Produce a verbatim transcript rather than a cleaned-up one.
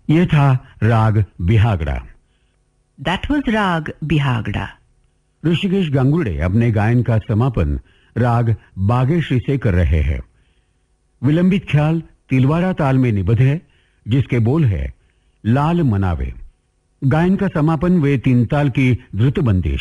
ये था राग Bihagda. That was Rag Bihagda. Rishikesh Gangurde अपने गायन का समापन राग बागेश्री से कर रहे हैं। विलंबित ख्याल तिलवारा ताल में निबद्ध है, जिसके बोल है लाल मनावे। गायन का समापन वे तीन ताल की द्रुत बंदिश